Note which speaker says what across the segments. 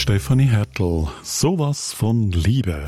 Speaker 1: Stefanie Hertel, sowas von Liebe.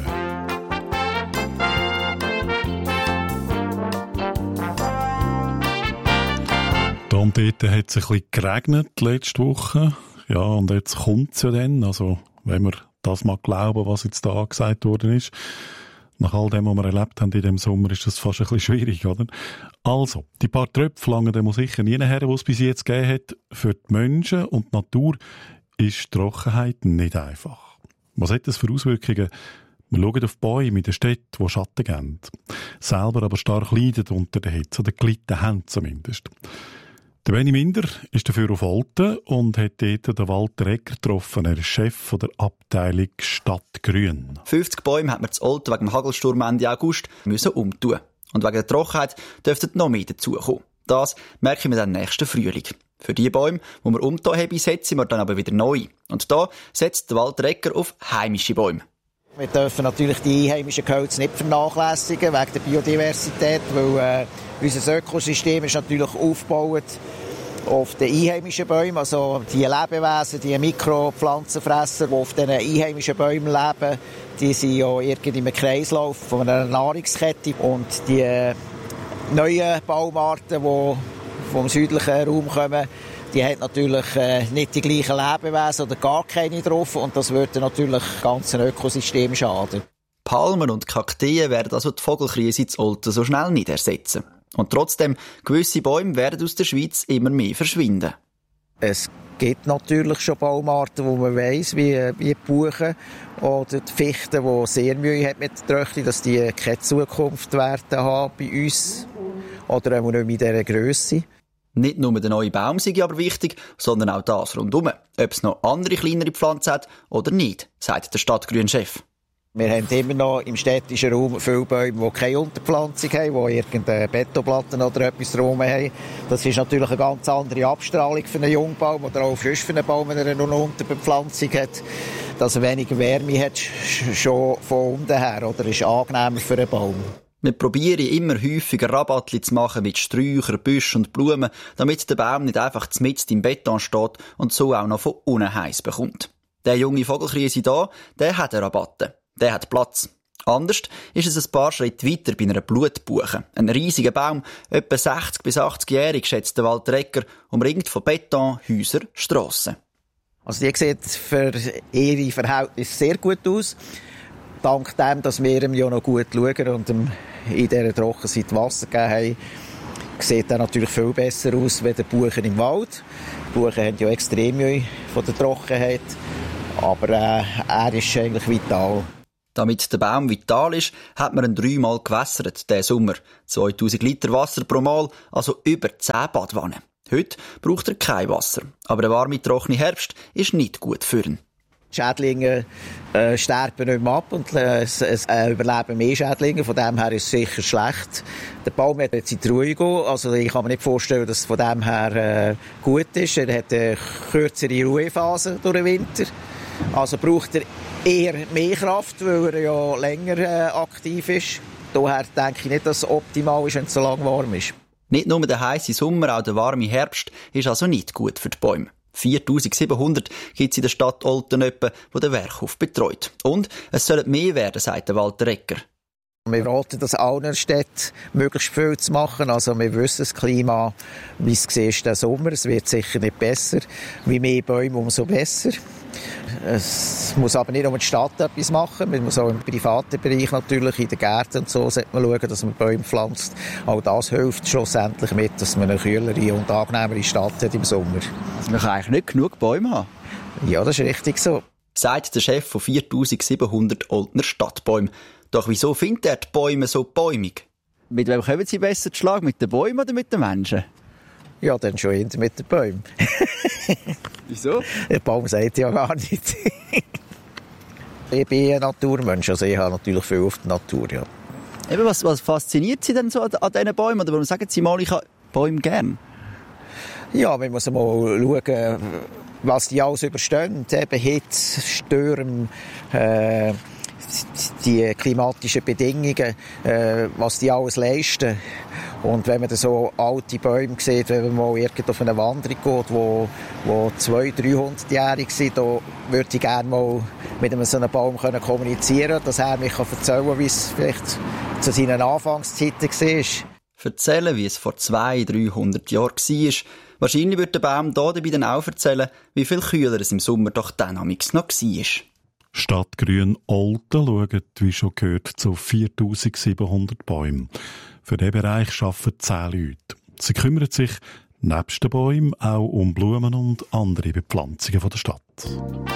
Speaker 1: Da und dort hat es ein bisschen geregnet letzte Woche. Ja, und jetzt kommt es ja dann. Also, wenn wir das mal glauben, was jetzt da angesagt worden ist. Nach all dem, was wir erlebt haben in diesem Sommer, ist das fast ein bisschen schwierig, oder? Also, die paar Tröpfe langen dem sicher nie her, die es bis jetzt gegeben hat. Für die Menschen und die Natur ist die Trockenheit nicht einfach. Was hat das für Auswirkungen? Wir schauen auf Bäume in den Städten, die Schatten geben. Selber aber stark leiden unter der Hitze, oder gelitten haben zumindest. Der Benny Minder ist dafür auf Olten und hat dort den Walter Egger getroffen. Er ist Chef der Abteilung Stadtgrün.
Speaker 2: 50 Bäume hat man zu Olten wegen dem Hagelsturm Ende August umtun. Und wegen der Trockenheit dürften noch mehr dazukommen. Das merken wir dann nächsten Frühling. Für die Bäume, die wir umgetan haben, setzen wir dann aber wieder neu. Und da setzt der Walter Egger auf heimische Bäume.
Speaker 3: Wir dürfen natürlich die einheimischen Gehölze nicht vernachlässigen, wegen der Biodiversität, weil unser Ökosystem ist natürlich aufgebaut auf den einheimischen Bäumen, also die Lebewesen, die Mikropflanzenfresser, die auf diesen einheimischen Bäumen leben, die sind ja irgendwie im Kreislauf von einer Nahrungskette. Und die neuen Baumarten, die vom südlichen Raum kommen, die haben natürlich nicht die gleichen Lebewesen oder gar keine drauf und das würde natürlich das ganze Ökosystem schaden.
Speaker 2: Palmen und Kakteen werden also die Vogelkrise in Olten so schnell nicht ersetzen. Und trotzdem, gewisse Bäume werden aus der Schweiz immer mehr verschwinden.
Speaker 3: Es gibt natürlich schon Baumarten, wo man weiss, wie die Buchen oder die Fichten, die sehr Mühe hat mit der Tröchtung, dass die keine Zukunft werden haben bei uns oder auch nicht mit dieser Grösse.
Speaker 2: Nicht nur der neue Baum sei aber wichtig, sondern auch das rundum. Ob es noch andere kleinere Pflanzen hat oder nicht, sagt der Stadtgrün-Chef.
Speaker 3: Wir haben immer noch im städtischen Raum viele Bäume, die keine Unterpflanzung haben, die irgendeine Betonplatten oder etwas drum haben. Das ist natürlich eine ganz andere Abstrahlung für einen Jungbaum oder auch für einen Baum, wenn er noch eine Unterbepflanzung hat. Dass er weniger Wärme hat, schon von unten her, oder ist angenehmer für einen Baum.
Speaker 2: Wir probieren immer häufiger Rabattli zu machen mit Sträuchern, Büschen und Blumen, damit der Baum nicht einfach mitten im Beton steht und so auch noch von unten heiß bekommt. Der junge Vogelkrise hier, der hat eine Rabatte. Der hat Platz. Anders ist es ein paar Schritte weiter bei einer Blutbuche. Ein riesiger Baum, etwa 60 bis 80-jährig, schätzt der Walter Egger, umringt von Beton, Häuser, Strassen.
Speaker 3: Also die sieht für ihre Verhältnisse sehr gut aus. Dank dem, dass wir ihm ja noch gut schauen und ihm in dieser Trockenzeit Wasser gegeben haben, sieht er natürlich viel besser aus als die Buchen im Wald. Die Buchen haben ja extrem Mühe von der Trockenheit, aber er ist eigentlich vital.
Speaker 2: Damit der Baum vital ist, hat man ihn 3-mal gewässert, diesen Sommer. 2000 Liter Wasser pro Mal, also über 10 Badwannen. Heute braucht er kein Wasser. Aber der warme, trockene Herbst ist nicht gut für ihn.
Speaker 3: Die Schädlinge sterben nicht mehr ab und es überleben mehr Schädlinge. Von dem her ist es sicher schlecht. Der Baum hat jetzt in die Ruhe gehen. Also ich kann mir nicht vorstellen, dass es von dem her gut ist. Er hat eine kürzere Ruhephase durch den Winter. Also braucht er eher mehr Kraft, weil er ja länger aktiv ist. Daher denke ich nicht, dass es optimal ist, wenn es so lange warm ist.
Speaker 2: Nicht nur der heisse Sommer, auch der warme Herbst ist also nicht gut für die Bäume. 4700 gibt es in der Stadt Olten etwa, die den Werkhof betreut. Und es sollen mehr werden, sagt der Walter Egger.
Speaker 3: Wir raten das allen Städten, möglichst viel zu machen. Also wir wissen das Klima, wie es ist, der Sommer. Es wird sicher nicht besser. Wie mehr Bäume, umso besser. Es muss aber nicht um die Stadt etwas machen. Man muss auch im privaten Bereich natürlich, in den Gärten und so, sollte man schauen, dass man Bäume pflanzt. Auch das hilft schlussendlich mit, dass man eine kühlere und angenehmere Stadt hat im Sommer.
Speaker 2: Also man kann eigentlich nicht genug Bäume haben.
Speaker 3: Ja, das ist richtig so.
Speaker 2: Sagt der Chef von 4700 Oltener Stadtbäumen. Doch wieso findet er die Bäume so bäumig? Mit wem kommen Sie besser zu Schlag? Mit den Bäumen oder mit den Menschen?
Speaker 3: Ja, dann schon eher mit den Bäumen.
Speaker 2: Wieso?
Speaker 3: Der Baum sagt ja gar nicht. Ich bin ein Naturmensch, also ich habe natürlich viel auf die Natur, ja.
Speaker 2: Eben, was fasziniert Sie denn so an diesen Bäumen? Oder warum sagen Sie mal, ich habe Bäume gern?
Speaker 3: Ja, man muss mal schauen, was die alles überstehen. Eben Hitze, Stürme, die klimatischen Bedingungen, was die alles leisten. Und wenn man so alte Bäume sieht, wenn man mal irgendwo auf eine Wanderung geht, wo 200-300-jährig sind, da würde ich gerne mal mit so einem Baum kommunizieren, dass er mich erzählen kann, wie es vielleicht zu seinen Anfangszeiten war.
Speaker 2: Erzählen, wie es vor 200-300 Jahren war. Wahrscheinlich wird der Baum dabei dann auch erzählen, wie viel kühler es im Sommer doch dann noch war.
Speaker 1: Stadtgrün Olten schaut, wie schon gehört, zu 4700 Bäumen. Für diesen Bereich arbeiten 10 Leute. Sie kümmern sich nebst den Bäumen auch um Blumen und andere Bepflanzungen der Stadt.